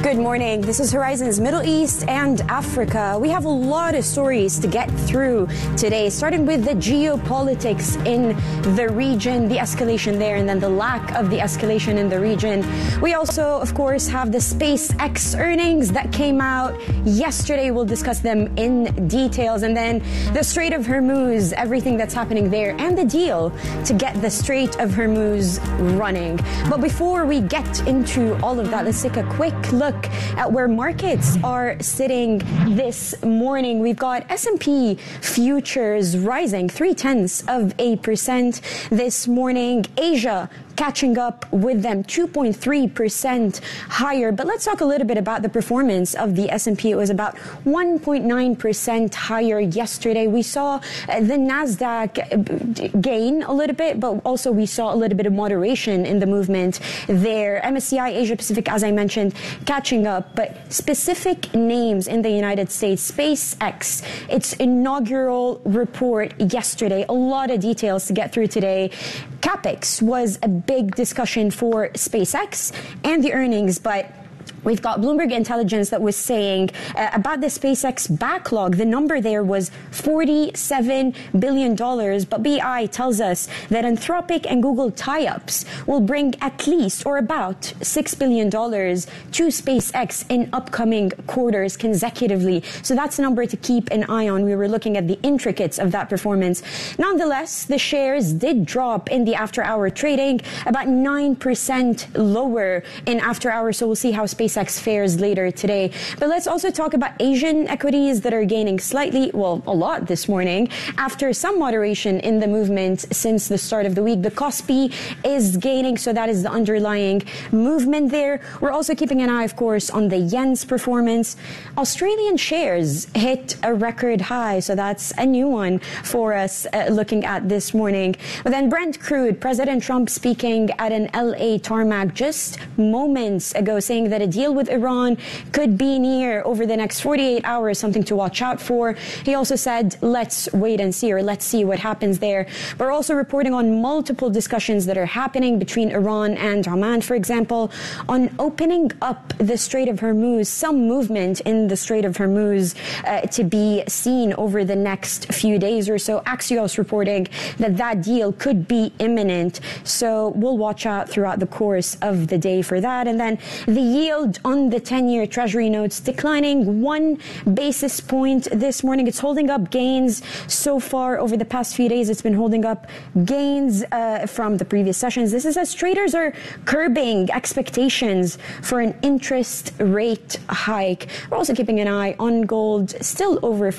Good morning. This is Horizon's Middle East and Africa. We have a lot of stories to get through today, starting with the geopolitics in the region, the escalation there, and then the lack of the escalation in the region. We also, of course, have the SpaceX earnings that came out yesterday. We'll discuss them in details. And then the Strait of Hormuz, everything that's happening there, and the deal to get the Strait of Hormuz running. But before we get into all of that, let's take a quick look at where markets are sitting this morning. We've got S&P futures rising 0.3% this morning. Asia catching up with them, 2.3% higher. But let's talk a little bit about the performance of the S&P. It was about 1.9% higher yesterday. We saw the NASDAQ gain a little bit, but also we saw a little bit of moderation in the movement there. MSCI Asia Pacific, as I mentioned, catching up, but specific names in the United States. SpaceX, its inaugural report yesterday. A lot of details to get through today. CapEx was a big discussion for SpaceX and the earnings, but we've got Bloomberg Intelligence that was saying about the SpaceX backlog. The number there was $47 billion. But BI tells us that Anthropic and Google tie-ups will bring at least or about $6 billion to SpaceX in upcoming quarters consecutively. So that's a number to keep an eye on. We were looking at the intricacies of that performance. Nonetheless, the shares did drop in the after-hour trading, about 9% lower in after-hours. So we'll see how SpaceX fares later today. But let's also talk about Asian equities that are gaining slightly, well, a lot this morning after some moderation in the movement since the start of the week. The Kospi is gaining, so that is the underlying movement there. We're also keeping an eye, of course, on the yen's performance. Australian shares hit a record high, so that's a new one for us looking at this morning. But then Brent crude, President Trump speaking at an LA tarmac just moments ago, saying that a deal with Iran could be near over the next 48 hours, something to watch out for. He also said, let's wait and see, or let's see what happens there. We're also reporting on multiple discussions that are happening between Iran and Oman, for example, on opening up the Strait of Hormuz, some movement in the Strait of Hormuz to be seen over the next few days or so. Axios reporting that that deal could be imminent. So we'll watch out throughout the course of the day for that. And then the yield on the 10-year Treasury notes declining 1 basis point this morning. It's holding up gains so far over the past few days. It's been holding up gains from the previous sessions. This is as traders are curbing expectations for an interest rate hike. We're also keeping an eye on gold, still over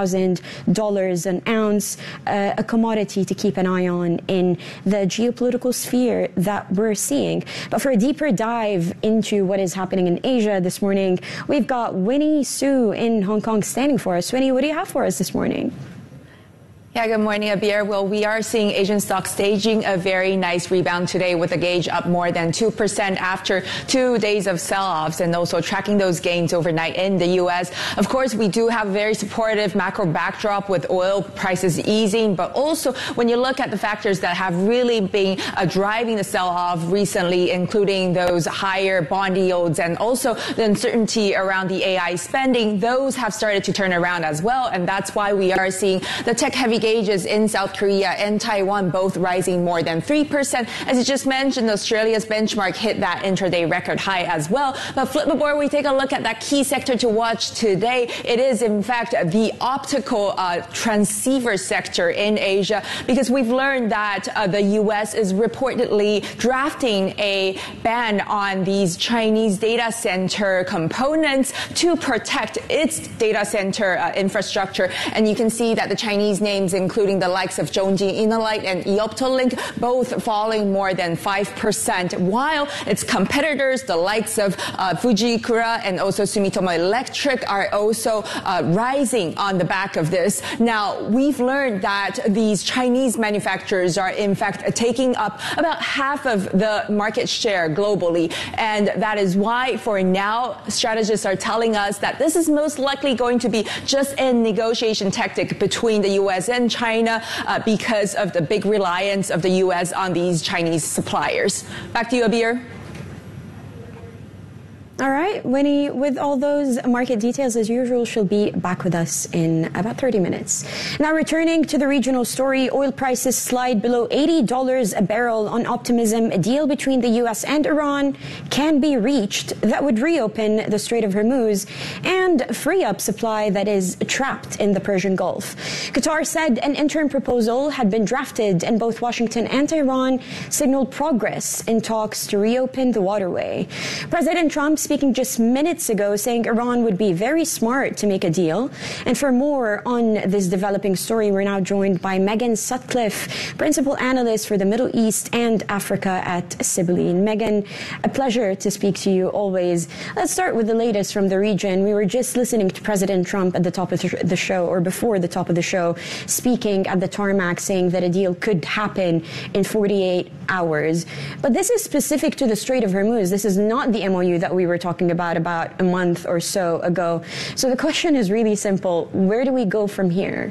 $4,000 an ounce, a commodity to keep an eye on in the geopolitical sphere that we're seeing. But for a deeper dive into what is happening in Asia this morning, we've got Winnie Su in Hong Kong standing for us. Winnie, what do you have for us this morning? Yeah, good morning, Abir. Well, we are seeing Asian stocks staging a very nice rebound today with the gauge up more than 2% after 2 days of sell-offs and also tracking those gains overnight in the U.S. Of course, we do have a very supportive macro backdrop with oil prices easing, but also when you look at the factors that have really been driving the sell-off recently, including those higher bond yields and also the uncertainty around the AI spending, those have started to turn around as well. And that's why we are seeing the tech-heavy gauges in South Korea and Taiwan both rising more than 3%. As you just mentioned, Australia's benchmark hit that intraday record high as well. But flip the board, we take a look at that key sector to watch today. It is, in fact, the optical transceiver sector in Asia, because we've learned that the U.S. is reportedly drafting a ban on these Chinese data center components to protect its data center infrastructure. And you can see that the Chinese names, including the likes of Zhongji Innolight and Eoptolink, both falling more than 5%, while its competitors, the likes of Fujikura and also Sumitomo Electric, are also rising on the back of this. Now, we've learned that these Chinese manufacturers are, in fact, taking up about half of the market share globally. And that is why, for now, strategists are telling us that this is most likely going to be just a negotiation tactic between the U.S. and China because of the big reliance of the U.S. on these Chinese suppliers. Back to you, Abir. All right, Winnie, with all those market details, as usual, she'll be back with us in about 30 minutes. Now, returning to the regional story, oil prices slide below $80 a barrel on optimism. A deal between the U.S. and Iran can be reached that would reopen the Strait of Hormuz and free up supply that is trapped in the Persian Gulf. Qatar said an interim proposal had been drafted, and both Washington and Tehran signaled progress in talks to reopen the waterway. President Trump speaking just minutes ago, saying Iran would be very smart to make a deal. And for more on this developing story, we're now joined by Megan Sutcliffe, principal analyst for the Middle East and Africa at Sibylline. Megan, a pleasure to speak to you always. Let's start with the latest from the region. We were just listening to President Trump at the top of the show, or before the top of the show, speaking at the tarmac, saying that a deal could happen in 48 hours. But this is specific to the Strait of Hormuz. This is not the MOU that we were talking about a month or so ago. So the question is really simple. Where do we go from here?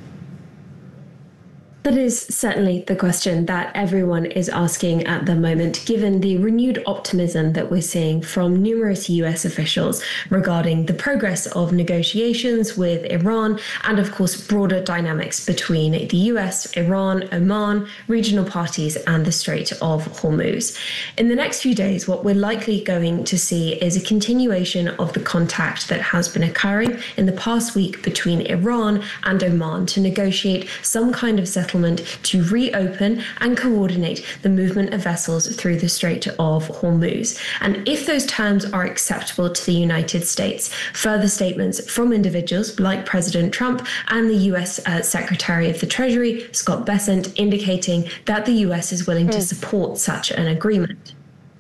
That is certainly the question that everyone is asking at the moment, given the renewed optimism that we're seeing from numerous US officials regarding the progress of negotiations with Iran and, of course, broader dynamics between the US, Iran, Oman, regional parties and the Strait of Hormuz. In the next few days, what we're likely going to see is a continuation of the contact that has been occurring in the past week between Iran and Oman to negotiate some kind of settlement to reopen and coordinate the movement of vessels through the Strait of Hormuz. And if those terms are acceptable to the United States, further statements from individuals like President Trump and the US Secretary of the Treasury, Scott Bessent, indicating that the US is willing to support such an agreement.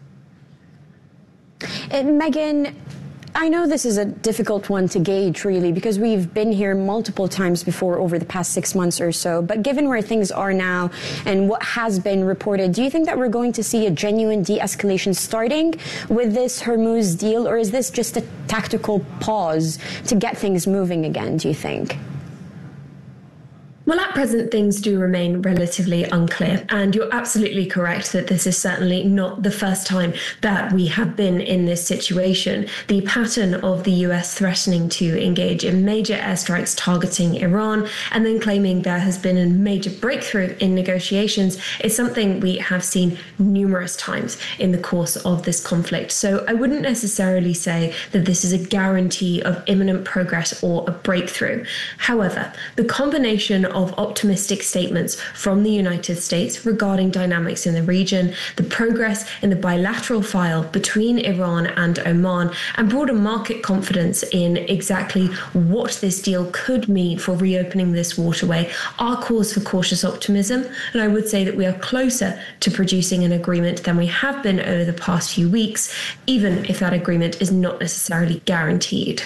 Megan, I know this is a difficult one to gauge, really, because we've been here multiple times before over the past 6 months or so. But given where things are now and what has been reported, do you think that we're going to see a genuine de-escalation starting with this Hormuz deal, or is this just a tactical pause to get things moving again, do you think? Well, at present, things do remain relatively unclear, and you're absolutely correct that this is certainly not the first time that we have been in this situation. The pattern of the US threatening to engage in major airstrikes targeting Iran and then claiming there has been a major breakthrough in negotiations is something we have seen numerous times in the course of this conflict. So I wouldn't necessarily say that this is a guarantee of imminent progress or a breakthrough. However, the combination of optimistic statements from the United States regarding dynamics in the region, the progress in the bilateral file between Iran and Oman, and broader market confidence in exactly what this deal could mean for reopening this waterway are cause for cautious optimism. And I would say that we are closer to producing an agreement than we have been over the past few weeks, even if that agreement is not necessarily guaranteed.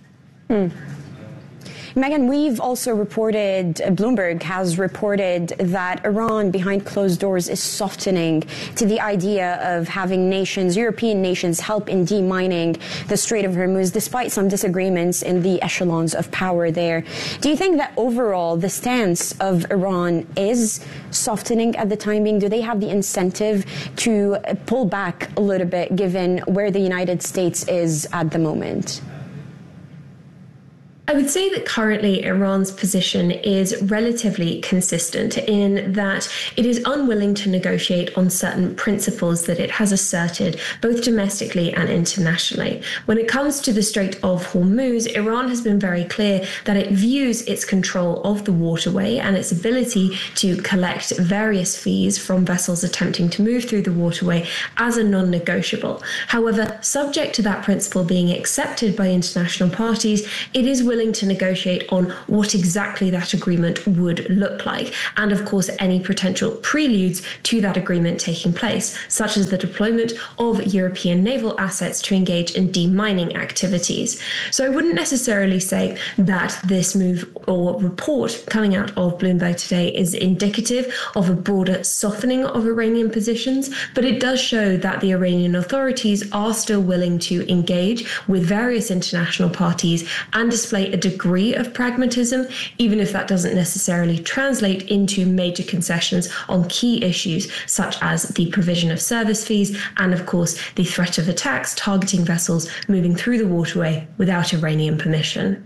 Megan, we've also reported, Bloomberg has reported that Iran behind closed doors is softening to the idea of having nations, European nations, help in demining the Strait of Hormuz, despite some disagreements in the echelons of power there. Do you think that overall the stance of Iran is softening at the time being? Do they have the incentive to pull back a little bit given where the United States is at the moment? I would say that currently Iran's position is relatively consistent in that it is unwilling to negotiate on certain principles that it has asserted both domestically and internationally. When it comes to the Strait of Hormuz, Iran has been very clear that it views its control of the waterway and its ability to collect various fees from vessels attempting to move through the waterway as a non-negotiable. However, subject to that principle being accepted by international parties, it is willing to negotiate on what exactly that agreement would look like, and of course any potential preludes to that agreement taking place, such as the deployment of European naval assets to engage in demining activities. So I wouldn't necessarily say that this move or report coming out of Bloomberg today is indicative of a broader softening of Iranian positions, but it does show that the Iranian authorities are still willing to engage with various international parties and display display a degree of pragmatism, even if that doesn't necessarily translate into major concessions on key issues such as the provision of service fees and, of course, the threat of attacks targeting vessels moving through the waterway without Iranian permission.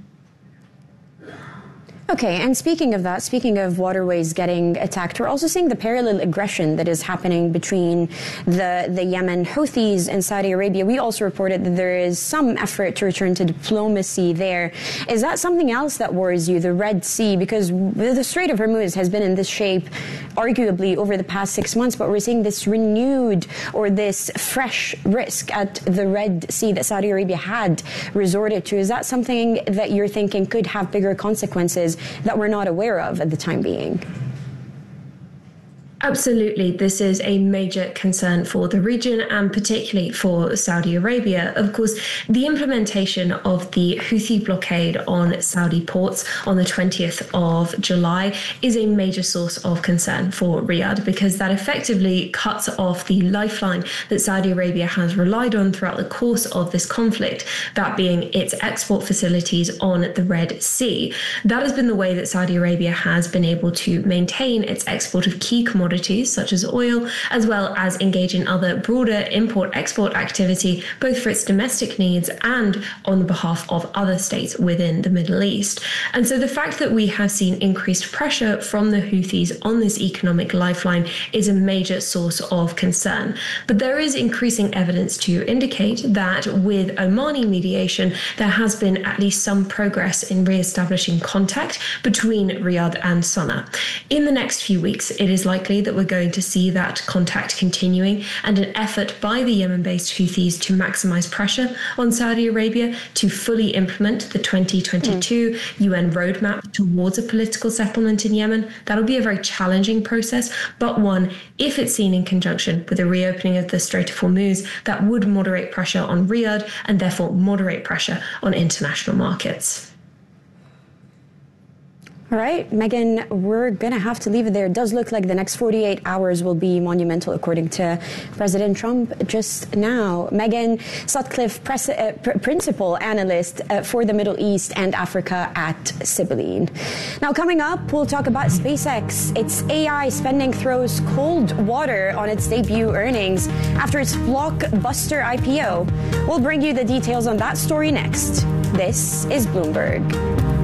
Okay, and speaking of that, speaking of waterways getting attacked, we're also seeing the parallel aggression that is happening between the Yemen Houthis and Saudi Arabia. We also reported that there is some effort to return to diplomacy there. Is that something else that worries you, the Red Sea? Because the Strait of Hormuz has been in this shape, arguably, over the past 6 months, but we're seeing this renewed or this fresh risk at the Red Sea that Saudi Arabia had resorted to. Is that something that you're thinking could have bigger consequences that we're not aware of at the time being? Absolutely. This is a major concern for the region and particularly for Saudi Arabia. Of course, the implementation of the Houthi blockade on Saudi ports on the 20th of July is a major source of concern for Riyadh because that effectively cuts off the lifeline that Saudi Arabia has relied on throughout the course of this conflict, that being its export facilities on the Red Sea. That has been the way that Saudi Arabia has been able to maintain its export of key commodities such as oil, as well as engage in other broader import-export activity, both for its domestic needs and on behalf of other states within the Middle East. And so the fact that we have seen increased pressure from the Houthis on this economic lifeline is a major source of concern. But there is increasing evidence to indicate that with Omani mediation, there has been at least some progress in re-establishing contact between Riyadh and Sana'a. In the next few weeks, it is likely that we're going to see that contact continuing and an effort by the Yemen-based Houthis to maximize pressure on Saudi Arabia to fully implement the 2022 UN roadmap towards a political settlement in Yemen. That'll be a very challenging process, but one, if it's seen in conjunction with the reopening of the Strait of Hormuz, that would moderate pressure on Riyadh and therefore moderate pressure on international markets. All right, Megan, we're going to have to leave it there. It does look like the next 48 hours will be monumental, according to President Trump just now. Megan Sutcliffe, Principal Analyst for the Middle East and Africa at Sibylline. Now, coming up, we'll talk about SpaceX. Its AI spending throws cold water on its debut earnings after its blockbuster IPO. We'll bring you the details on that story next. This is Bloomberg.